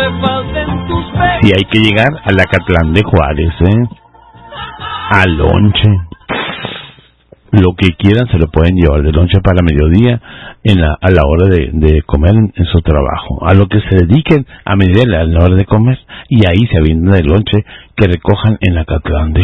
Si hay que llegar a la Acatlán de Juárez, al lonche. Lo que quieran se lo pueden llevar de lonche para mediodía a la hora de comer en su trabajo. A lo que se dediquen a mediodía a la hora de comer, y ahí se avientan el lonche que recojan en la Acatlán de